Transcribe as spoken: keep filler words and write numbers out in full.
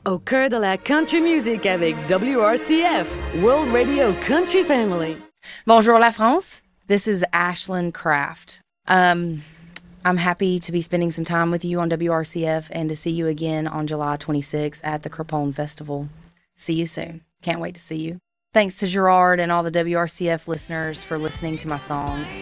au cœur de la country music avec W R C F, World Radio Country Family. Bonjour la France. This is Ashlyn Kraft. Um, I'm happy to be spending some time with you on W R C F and to see you again on July twenty-sixth at the Craponne Festival. See you soon. Can't wait to see you. Thanks to Gerard and all the W R C F listeners for listening to my songs.